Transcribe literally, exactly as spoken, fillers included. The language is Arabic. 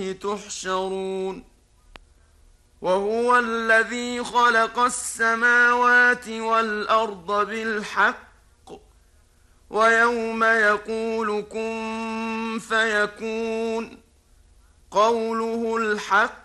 تحشرون وهو الذي خلق السماوات والأرض بالحق ويوم يقول كن فيكون قوله الحق